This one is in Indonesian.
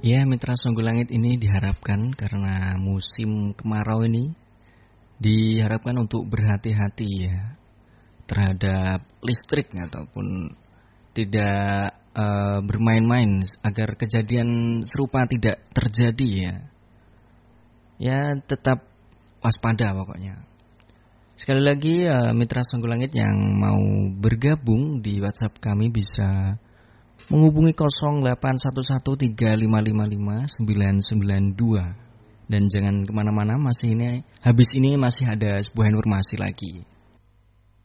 Ya, Mitra Songgul Langit ini diharapkan karena musim kemarau ini diharapkan untuk berhati-hati ya terhadap listrik ataupun tidak bermain-main agar kejadian serupa tidak terjadi ya. Ya, tetap waspada pokoknya. Sekali lagi Mitra Songgul Langit yang mau bergabung di WhatsApp kami bisa menghubungi 081135555992 dan jangan kemana-mana, habis ini masih ada sebuah informasi lagi.